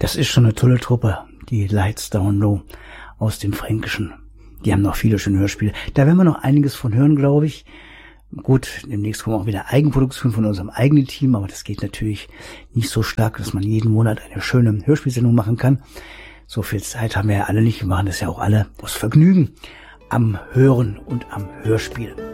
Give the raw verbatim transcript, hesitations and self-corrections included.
Das ist schon eine tolle Truppe, die Lights Down Low aus dem Fränkischen. Die haben noch viele schöne Hörspiele. Da werden wir noch einiges von hören, glaube ich. Gut, demnächst kommen auch wieder Eigenproduktionen von unserem eigenen Team, aber das geht natürlich nicht so stark, dass man jeden Monat eine schöne Hörspielsendung machen kann. So viel Zeit haben wir ja alle nicht. Wir machen das ja auch alle aus Vergnügen am Hören und am Hörspiel.